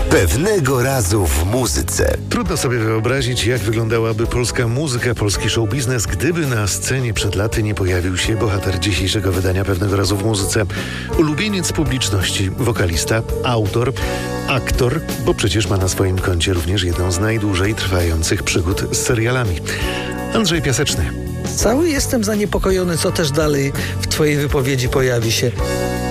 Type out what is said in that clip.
Pewnego razu w muzyce. Trudno sobie wyobrazić, jak wyglądałaby polska muzyka, polski show biznes, gdyby na scenie przed laty nie pojawił się bohater dzisiejszego wydania Pewnego razu w muzyce. Ulubieniec publiczności, wokalista, autor, aktor, bo przecież ma na swoim koncie również jedną z najdłużej trwających przygód z serialami. Andrzej Piaseczny. Cały jestem zaniepokojony, co też dalej w twojej wypowiedzi pojawi się.